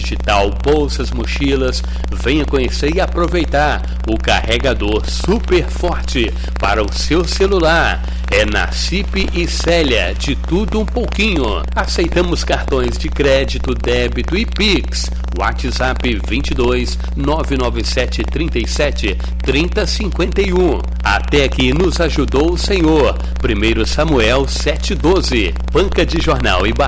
digital, bolsas, mochilas. Venha conhecer e aproveitar o carregador super forte para o seu celular. É na CIP e Célia, de tudo um pouquinho. Aceitamos cartões de crédito, débito e Pix. WhatsApp 22 997 37 30 51. Até que nos ajudou o Senhor. 1 Samuel 7:12. Banca de jornal e